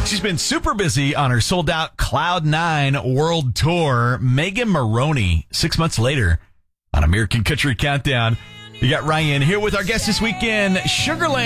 She's been super busy on her sold-out Cloud 9 World Tour. Megan Moroney, 6 months later on American Country Countdown. We got Ryan here with our guest this weekend, Sugarland.